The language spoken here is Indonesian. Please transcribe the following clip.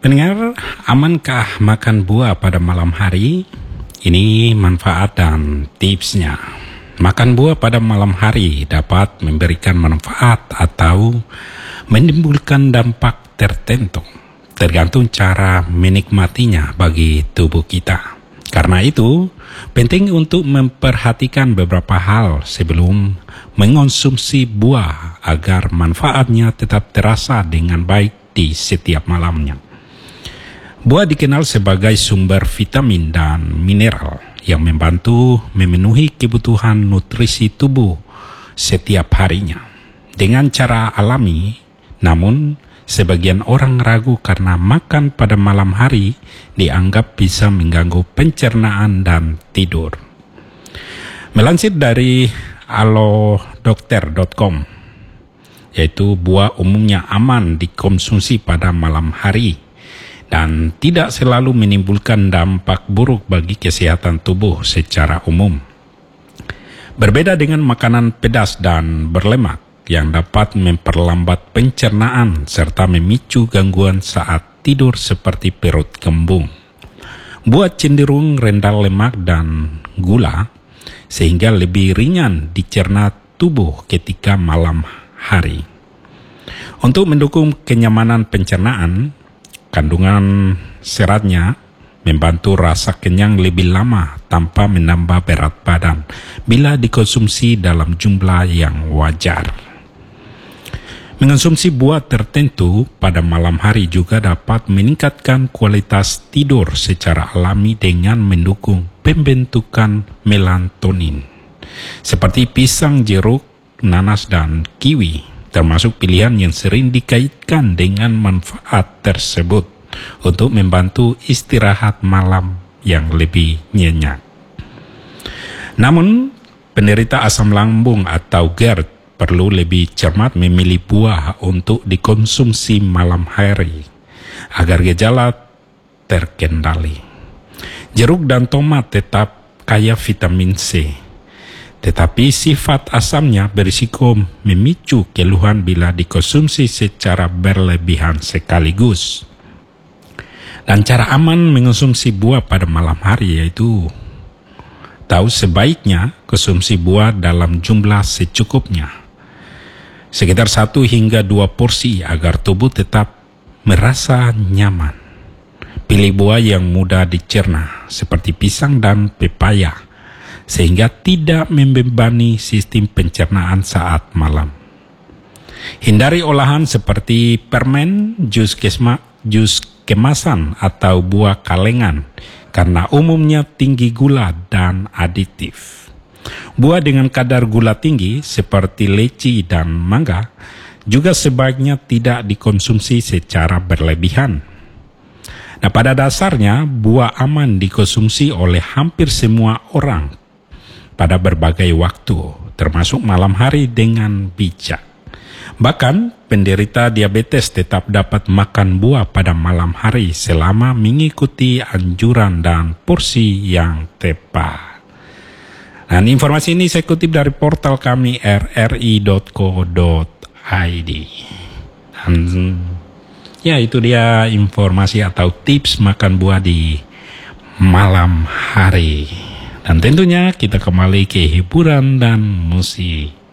Pendengar, amankah makan buah pada malam hari? Ini manfaat dan tipsnya. Makan buah pada malam hari dapat memberikan manfaat atau menimbulkan dampak tertentu, tergantung cara menikmatinya bagi tubuh kita. Karena itu, penting untuk memperhatikan beberapa hal sebelum mengonsumsi buah agar manfaatnya tetap terasa dengan baik di setiap malamnya. Buah dikenal sebagai sumber vitamin dan mineral yang membantu memenuhi kebutuhan nutrisi tubuh setiap harinya dengan cara alami. Namun, sebagian orang ragu karena makan pada malam hari dianggap bisa mengganggu pencernaan dan tidur. Melansir dari alodokter.com, yaitu buah umumnya aman dikonsumsi pada malam hari dan tidak selalu menimbulkan dampak buruk bagi kesehatan tubuh secara umum. Berbeda dengan makanan pedas dan berlemak yang dapat memperlambat pencernaan serta memicu gangguan saat tidur seperti perut kembung. Buah cenderung rendah lemak dan gula sehingga lebih ringan dicerna tubuh ketika malam hari. Untuk mendukung kenyamanan pencernaan, kandungan seratnya membantu rasa kenyang lebih lama tanpa menambah berat badan bila dikonsumsi dalam jumlah yang wajar. Mengonsumsi buah tertentu pada malam hari juga dapat meningkatkan kualitas tidur secara alami dengan mendukung pembentukan melatonin. Seperti pisang, jeruk, nanas, dan kiwi termasuk pilihan yang sering dikaitkan dengan manfaat tersebut untuk membantu istirahat malam yang lebih nyenyak. Namun, penderita asam lambung atau GERD perlu lebih cermat memilih buah untuk dikonsumsi malam hari agar gejala terkendali. Jeruk dan tomat tetap kaya vitamin C, tetapi sifat asamnya berisiko memicu keluhan bila dikonsumsi secara berlebihan sekaligus. Dan cara aman mengonsumsi buah pada malam hari yaitu sebaiknya konsumsi buah dalam jumlah secukupnya, sekitar 1 hingga 2 porsi agar tubuh tetap merasa nyaman. Pilih buah yang mudah dicerna seperti pisang dan pepaya, sehingga tidak membebani sistem pencernaan saat malam. Hindari olahan seperti permen, jus kemasan atau buah kalengan karena umumnya tinggi gula dan aditif. Buah dengan kadar gula tinggi seperti leci dan mangga juga sebaiknya tidak dikonsumsi secara berlebihan. Nah, pada dasarnya buah aman dikonsumsi oleh hampir semua orang pada berbagai waktu, termasuk malam hari dengan bijak. Bahkan, penderita diabetes tetap dapat makan buah pada malam hari selama mengikuti anjuran dan porsi yang tepat. Dan informasi ini saya kutip dari portal kami rri.co.id. Dan ya, itu dia informasi atau tips makan buah di malam hari. Dan tentunya kita kembali ke hiburan dan musik.